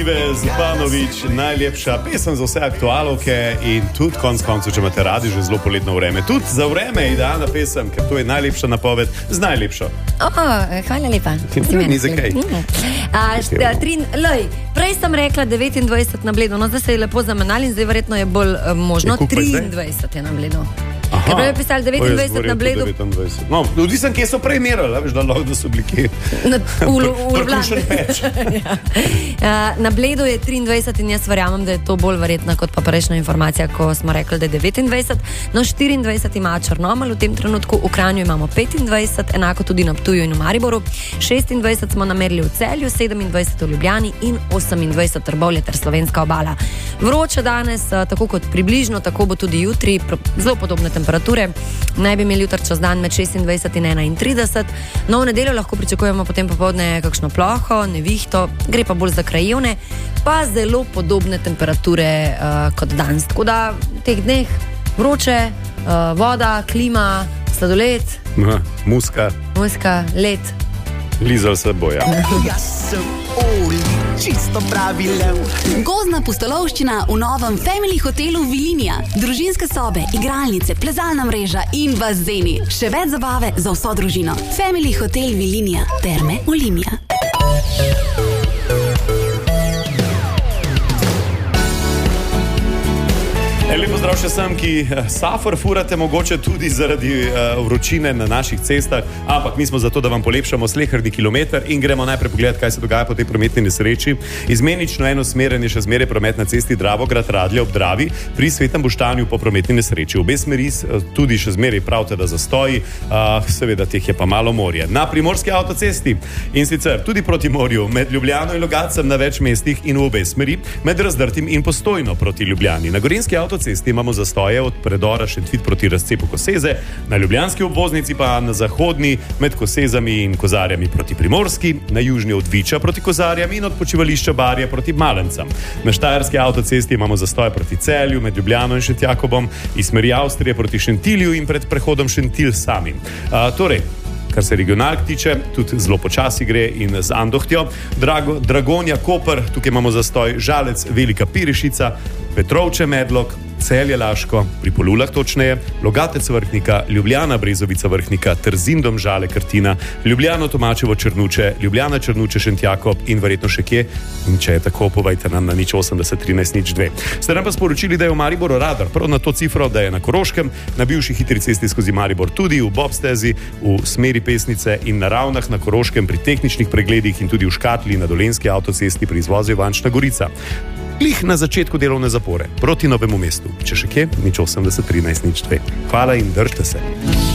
Ive Zbanović, najlepša pesem za vse aktualovke in tudi konc koncev, če imate radi že zelo poletno vreme. Tudi za vreme je idealna pesem, ker to je najlepša napoved z najlepšo. Hvala lepa. Ni za kaj. Prej sem rekla 29 na Bledu, no zdaj se je lepo zamenjali in zdaj verjetno je bolj možno 23 je na Bledu. Ker prej je pisali 29 na Bledu. No, odvisen, kje so prej merali, veš, da so bili kje. V Ljubljani. Na Bledu je 23 in jaz verjamem, da je to bolj verjetna kot pa prejšnja informacija, ko smo rekli, da je 29. No, 24 ima Črnomelj v tem trenutku, v Kranju imamo 25, enako tudi na Ptuju in v Mariboru. 26 smo namerili v Celju, 27 v Ljubljani in 28 Trbovlje ter Slovenska obala. Vroče danes, tako kot približno, tako bo tudi jutri, zelo podobne temperature. Naj bi imeli jutri čez dan med 26 in 31. No, v nedeljo lahko pričakujemo potem popoldne kakšno ploho, nevihto, gre pa bolj za krajevne, pa zelo podobne temperature kot danes. Tako da v teh dneh vroče, voda, klima, sladoled, muska, led. Lizal se boja. Jaz sem Oli, čisto pravi lev. Gozdna pustolovščina v novem Family hotelu Vilinija. Družinske sobe, igralnice, plezalna mreža in bazeni. Še več zabave za vso družino. Family hotel Vilinija. Terme Olimia. Lepo zdrav še sem, ki safar furate mogoče tudi zaradi vročine na naših cestah, ampak mi smo zato, da vam polepšamo sleherni kilometer in gremo najprej pogledati, kaj se dogaja po tej prometni nesreči. Izmenično enosmeren je še zmeraj promet na cesti Dravograd-Radlje ob Dravi pri Svetem Boštanju po prometni nesreči. Obe smeri tudi še zmeraj pravite, da zastoji, seveda teh je pa malo morje. Na primorski avtocesti in sicer tudi proti morju, med Ljubljano in Logatcem na več mestih in v obe smeri, med Razdrtim in Postojno proti Ljubljani. Na gorenjski avtocesti imamo zastoje od predora Šentvid proti razcepu Koseze, na ljubljanski obvoznici pa na zahodni med Kosezami in Kozarjami proti Primorski, na južni od Viča proti Kozarjam in od počivališča Barje proti Malencam. Na štajerski avtocesti imamo zastoje proti Celju, med Ljubljano in Šentjakobom, iz smeri Avstrije proti Šentilju in pred prehodom Šentilj samim. Torej, kar se regionalk tiče, tudi zelo počasi gre in z Andohtjo. Dragonja, Koper, tukaj imamo zastoj Žalec, Velika Pirešica, Petrovče, Medlog, Celje, Laško, pri Polulah točneje, Logatec, Vrhnika, Ljubljana, Brezovica, Vrhnika, Trzin, Domžale, Krtina, Ljubljano, Tomačevo, Črnuče, Ljubljana, Črnuče, Šentjakob in verjetno še kje. In če je tako, povejte nam na 080 13 02. Ste nam pa sporočili, da je v Mariboru radar, prav na to cifro, da je na Koroškem, na bivši hitri cesti skozi Maribor tudi, v Bobstezi, v smeri Pesnice in na Ravnah na Koroškem pri tehničnih pregledih in tudi v Škatli na Dolenjski avtocesti pri izvozu Ivančna Gorica. Glih na začetku delovne zapore proti Novemu mestu. Če še kje, 080 13 02. Hvala in držite se.